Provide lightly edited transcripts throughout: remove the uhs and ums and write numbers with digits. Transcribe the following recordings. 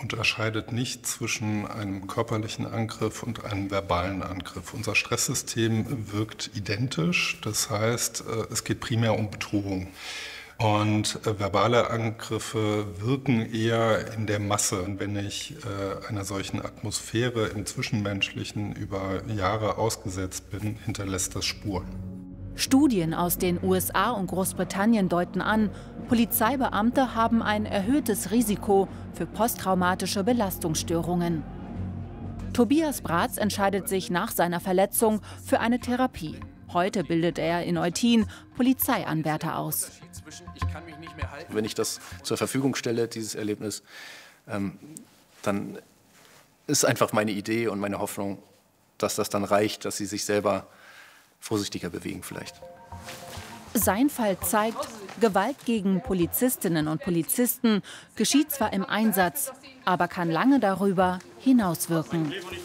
unterscheidet nicht zwischen einem körperlichen Angriff und einem verbalen Angriff. Unser Stresssystem wirkt identisch, das heißt, es geht primär um Bedrohung. Und verbale Angriffe wirken eher in der Masse. Und wenn ich einer solchen Atmosphäre im Zwischenmenschlichen über Jahre ausgesetzt bin, hinterlässt das Spuren. Studien aus den USA und Großbritannien deuten an, Polizeibeamte haben ein erhöhtes Risiko für posttraumatische Belastungsstörungen. Tobias Bratz entscheidet sich nach seiner Verletzung für eine Therapie. Heute bildet er in Eutin Polizeianwärter aus. Wenn ich das zur Verfügung stelle, dieses Erlebnis, dann ist einfach meine Idee und meine Hoffnung, dass das dann reicht, dass sie sich selber vorsichtiger bewegen vielleicht. Sein Fall zeigt, Gewalt gegen Polizistinnen und Polizisten geschieht zwar im Einsatz, aber kann lange darüber hinauswirken.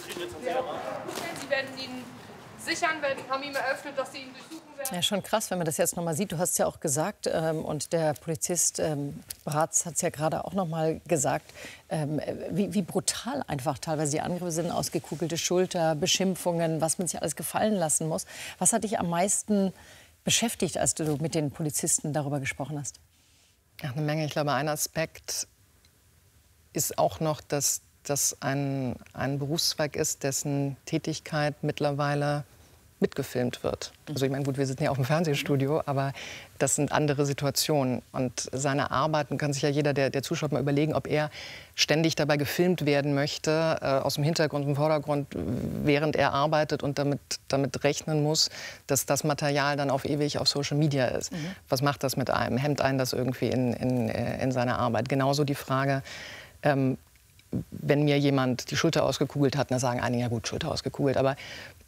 Sie werden ihn sichern, haben ihm eröffnet, dass sie ihn durchsuchen werden. Ja, schon krass, wenn man das jetzt noch mal sieht. Du hast es ja auch gesagt, und der Polizist Bratz hat es ja gerade auch noch mal gesagt, wie brutal einfach teilweise die Angriffe sind, ausgekugelte Schulter, Beschimpfungen, was man sich alles gefallen lassen muss. Was hat dich am meisten beschäftigt, als du mit den Polizisten darüber gesprochen hast? Ja, eine Menge. Ich glaube, ein Aspekt ist auch noch, dass das ein Berufszweig ist, dessen Tätigkeit mittlerweile mitgefilmt wird. Also ich meine, gut, wir sitzen ja auch im Fernsehstudio, aber das sind andere Situationen. Und seine Arbeiten kann sich ja jeder, der zuschaut, mal überlegen, ob er ständig dabei gefilmt werden möchte, aus dem Hintergrund, im Vordergrund, während er arbeitet und damit rechnen muss, dass das Material dann auf ewig auf Social Media ist. Was macht das mit einem? Hemmt einen das irgendwie in seiner Arbeit? Genauso die Frage, wenn mir jemand die Schulter ausgekugelt hat, dann sagen einige, ja gut, Schulter ausgekugelt, aber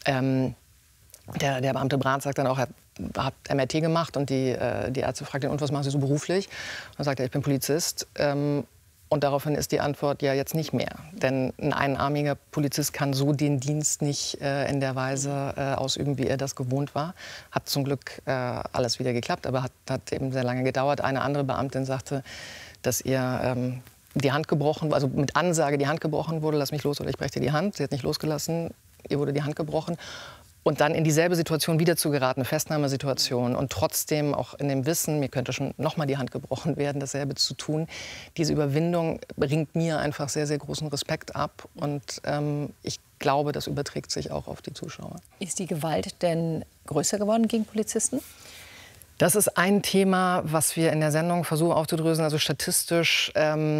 der Beamte Bratz sagt dann auch, er hat MRT gemacht und die Ärzte fragt ihn, und was machen Sie so beruflich? Und dann sagt er, ich bin Polizist. Und daraufhin ist die Antwort, ja, jetzt nicht mehr. Denn ein einarmiger Polizist kann so den Dienst nicht in der Weise ausüben, wie er das gewohnt war. Hat zum Glück alles wieder geklappt, aber hat eben sehr lange gedauert. Eine andere Beamtin sagte, dass ihr die Hand gebrochen, also mit Ansage die Hand gebrochen wurde, lass mich los oder ich breche dir die Hand. Sie hat nicht losgelassen, ihr wurde die Hand gebrochen. Und dann in dieselbe Situation wieder zu geraten, eine Festnahmesituation und trotzdem auch in dem Wissen, mir könnte schon noch mal die Hand gebrochen werden, dasselbe zu tun. Diese Überwindung bringt mir einfach sehr, sehr großen Respekt ab. Und ich glaube, das überträgt sich auch auf die Zuschauer. Ist die Gewalt denn größer geworden gegen Polizisten? Das ist ein Thema, was wir in der Sendung versuchen aufzudröseln. Also statistisch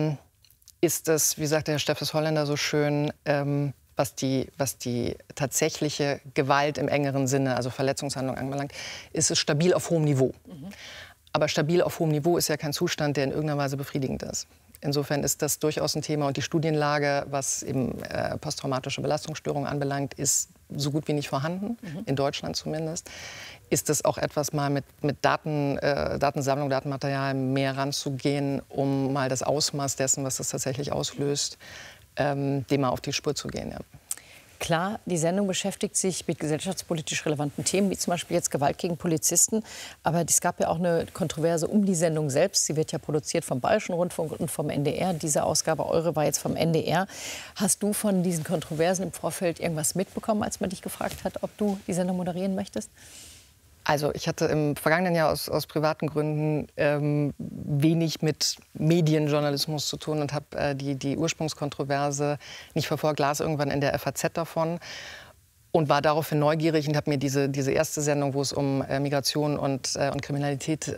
ist es, wie sagt der Steffes Holländer so schön, was die tatsächliche Gewalt im engeren Sinne, also Verletzungshandlung anbelangt, ist es stabil auf hohem Niveau. Aber stabil auf hohem Niveau ist ja kein Zustand, der in irgendeiner Weise befriedigend ist. Insofern ist das durchaus ein Thema. Und die Studienlage, was eben posttraumatische Belastungsstörungen anbelangt, ist so gut wie nicht vorhanden, in Deutschland zumindest. Ist es auch etwas, mal mit Datensammlung, Datenmaterial mehr ranzugehen, um mal das Ausmaß dessen, was das tatsächlich auslöst, dem mal auf die Spur zu gehen. Ja. Klar, die Sendung beschäftigt sich mit gesellschaftspolitisch relevanten Themen, wie zum Beispiel jetzt Gewalt gegen Polizisten. Aber es gab ja auch eine Kontroverse um die Sendung selbst. Sie wird ja produziert vom Bayerischen Rundfunk und vom NDR. Diese Ausgabe, eure, war jetzt vom NDR. Hast du von diesen Kontroversen im Vorfeld irgendwas mitbekommen, als man dich gefragt hat, ob du die Sendung moderieren möchtest? Also ich hatte im vergangenen Jahr aus privaten Gründen wenig mit Medienjournalismus zu tun und habe die Ursprungskontroverse nicht verfolgt, las irgendwann in der FAZ davon und war daraufhin neugierig und habe mir diese erste Sendung, wo es um Migration und Kriminalität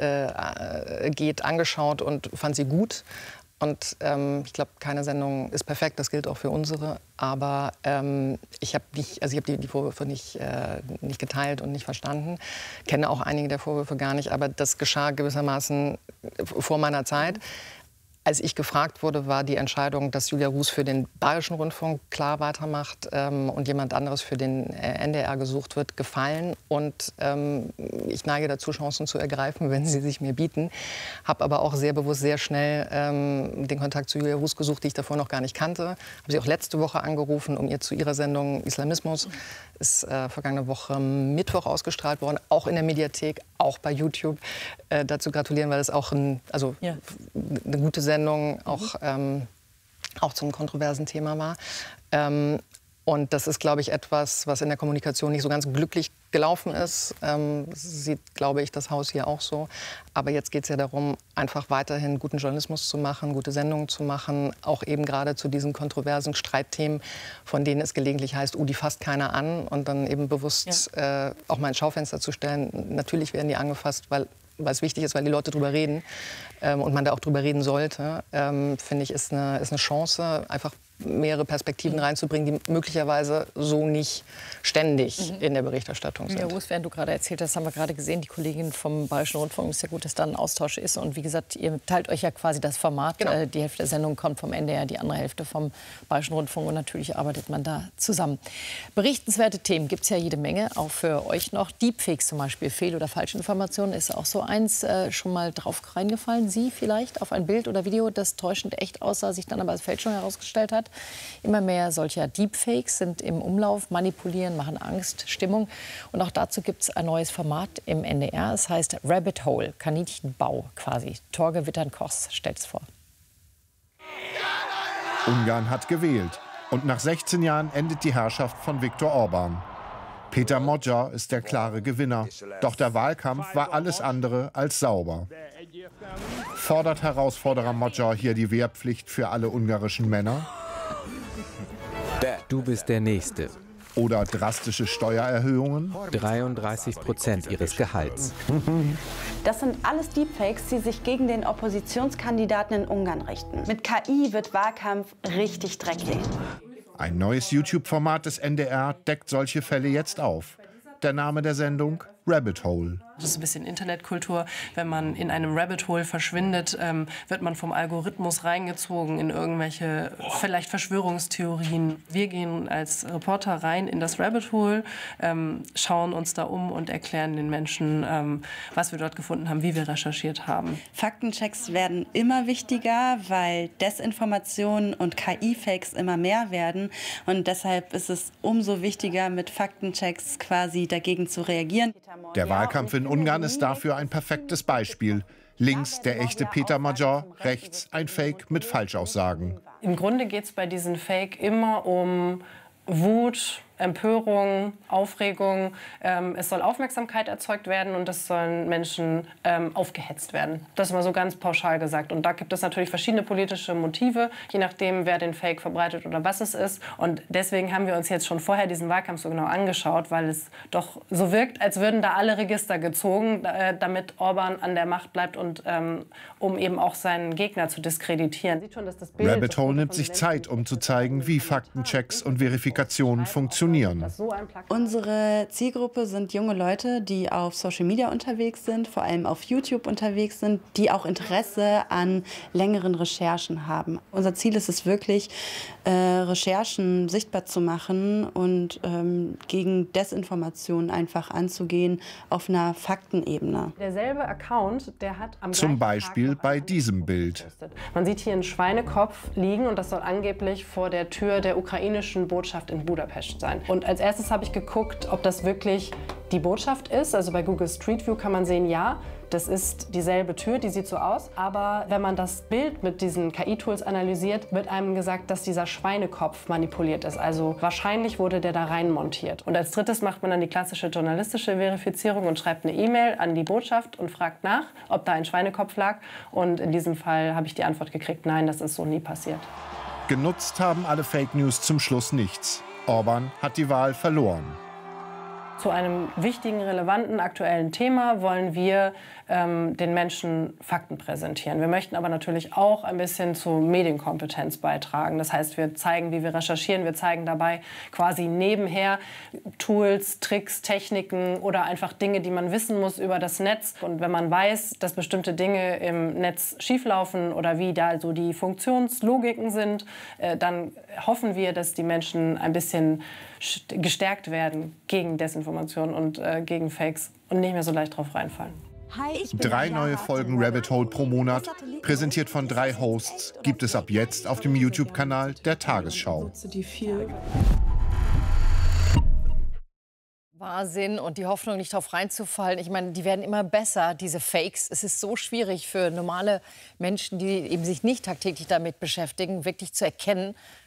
geht, angeschaut und fand sie gut. Und ich glaube, keine Sendung ist perfekt, das gilt auch für unsere. Aber ich habe die Vorwürfe nicht geteilt und nicht verstanden. Kenne auch einige der Vorwürfe gar nicht. Aber das geschah gewissermaßen vor meiner Zeit. Als ich gefragt wurde, war die Entscheidung, dass Julia Ruß für den Bayerischen Rundfunk klar weitermacht und jemand anderes für den NDR gesucht wird, gefallen. Und ich neige dazu, Chancen zu ergreifen, wenn sie sich mir bieten. Habe aber auch sehr bewusst, sehr schnell den Kontakt zu Julia Ruß gesucht, die ich davor noch gar nicht kannte. Habe sie auch letzte Woche angerufen, um ihr zu ihrer Sendung Islamismus, ist vergangene Woche Mittwoch ausgestrahlt worden, auch in der Mediathek, auch bei YouTube, dazu gratulieren, weil das auch eine gute Sendung, auch auch zum kontroversen Thema war. Und das ist, glaube ich, etwas, was in der Kommunikation nicht so ganz glücklich gelaufen ist. Sieht, glaube ich, das Haus hier auch so. Aber jetzt geht es ja darum, einfach weiterhin guten Journalismus zu machen, gute Sendungen zu machen. Auch eben gerade zu diesen kontroversen Streitthemen, von denen es gelegentlich heißt, die fasst keiner an. Und dann eben bewusst auch mal ins Schaufenster zu stellen. Natürlich werden die angefasst, weil es wichtig ist, weil die Leute drüber reden. Und man da auch drüber reden sollte. Finde ich, ist eine Chance, einfach mehrere Perspektiven reinzubringen, die möglicherweise so nicht ständig in der Berichterstattung sind. Ja, Urs, während du gerade erzählt hast, haben wir gerade gesehen, die Kollegin vom Bayerischen Rundfunk, ist ja gut, dass da ein Austausch ist. Und wie gesagt, ihr teilt euch ja quasi das Format. Genau. Die Hälfte der Sendung kommt vom NDR, die andere Hälfte vom Bayerischen Rundfunk. Und natürlich arbeitet man da zusammen. Berichtenswerte Themen gibt es ja jede Menge, auch für euch noch. Deepfakes zum Beispiel, Fehl- oder Falschinformationen ist auch so eins. Schon mal drauf reingefallen, Sie vielleicht, auf ein Bild oder Video, das täuschend echt aussah, sich dann aber als Fälschung herausgestellt hat? Immer mehr solcher Deepfakes sind im Umlauf, manipulieren, machen Angst, Stimmung. Und auch dazu gibt es ein neues Format im NDR. Es heißt Rabbit Hole, Kaninchenbau quasi. Torge Wittern-Kochs stellt es vor. Ungarn hat gewählt. Und nach 16 Jahren endet die Herrschaft von Viktor Orbán. Peter Magyar ist der klare Gewinner. Doch der Wahlkampf war alles andere als sauber. Fordert Herausforderer Magyar hier die Wehrpflicht für alle ungarischen Männer? Du bist der Nächste. Oder drastische Steuererhöhungen? 33% ihres Gehalts. Das sind alles Deepfakes, die sich gegen den Oppositionskandidaten in Ungarn richten. Mit KI wird Wahlkampf richtig dreckig. Ein neues YouTube-Format des NDR deckt solche Fälle jetzt auf. Der Name der Sendung? Rabbit Hole. Das ist ein bisschen Internetkultur. Wenn man in einem Rabbit Hole verschwindet, wird man vom Algorithmus reingezogen in irgendwelche vielleicht Verschwörungstheorien. Wir gehen als Reporter rein in das Rabbit Hole, schauen uns da um und erklären den Menschen, was wir dort gefunden haben, wie wir recherchiert haben. Faktenchecks werden immer wichtiger, weil Desinformationen und KI-Fakes immer mehr werden. Und deshalb ist es umso wichtiger, mit Faktenchecks quasi dagegen zu reagieren. Der Wahlkampf in Ungarn ist dafür ein perfektes Beispiel. Links der echte Peter Magyar, rechts ein Fake mit Falschaussagen. Im Grunde geht es bei diesen Fake immer um Wut, Empörung, Aufregung. Es soll Aufmerksamkeit erzeugt werden und es sollen Menschen aufgehetzt werden. Das ist mal so ganz pauschal gesagt. Und da gibt es natürlich verschiedene politische Motive, je nachdem, wer den Fake verbreitet oder was es ist. Und deswegen haben wir uns jetzt schon vorher diesen Wahlkampf so genau angeschaut, weil es doch so wirkt, als würden da alle Register gezogen, damit Orbán an der Macht bleibt und um eben auch seinen Gegner zu diskreditieren. Rabbit Hole nimmt sich Zeit, um zu zeigen, wie Faktenchecks und Verifikationen funktionieren. Unsere Zielgruppe sind junge Leute, die auf Social Media unterwegs sind, vor allem auf YouTube unterwegs sind, die auch Interesse an längeren Recherchen haben. Unser Ziel ist es wirklich, Recherchen sichtbar zu machen und gegen Desinformation einfach anzugehen auf einer Faktenebene. Derselbe Account, der hat am Zum Beispiel bei diesem Bild. Man sieht hier einen Schweinekopf liegen und das soll angeblich vor der Tür der ukrainischen Botschaft in Budapest sein. Und als erstes habe ich geguckt, ob das wirklich die Botschaft ist. Also bei Google Street View kann man sehen, ja, das ist dieselbe Tür, die sieht so aus. Aber wenn man das Bild mit diesen KI-Tools analysiert, wird einem gesagt, dass dieser Schweinekopf manipuliert ist. Also wahrscheinlich wurde der da rein montiert. Und als drittes macht man dann die klassische journalistische Verifizierung und schreibt eine E-Mail an die Botschaft und fragt nach, ob da ein Schweinekopf lag. Und in diesem Fall habe ich die Antwort gekriegt, nein, das ist so nie passiert. Genutzt haben alle Fake News zum Schluss nichts. Orbán hat die Wahl verloren. Zu einem wichtigen, relevanten, aktuellen Thema wollen wir den Menschen Fakten präsentieren. Wir möchten aber natürlich auch ein bisschen zur Medienkompetenz beitragen. Das heißt, wir zeigen, wie wir recherchieren. Wir zeigen dabei quasi nebenher Tools, Tricks, Techniken oder einfach Dinge, die man wissen muss über das Netz. Und wenn man weiß, dass bestimmte Dinge im Netz schieflaufen oder wie da so die Funktionslogiken sind, dann hoffen wir, dass die Menschen ein bisschen gestärkt werden gegen Desinformation und gegen Fakes und nicht mehr so leicht drauf reinfallen. 3 neue Folgen Rabbit Hole pro Monat, präsentiert von 3 Hosts, gibt es ab jetzt auf dem YouTube-Kanal der Tagesschau. Wahnsinn und die Hoffnung, nicht drauf reinzufallen. Ich meine, die werden immer besser, diese Fakes. Es ist so schwierig für normale Menschen, die eben sich nicht tagtäglich damit beschäftigen, wirklich zu erkennen,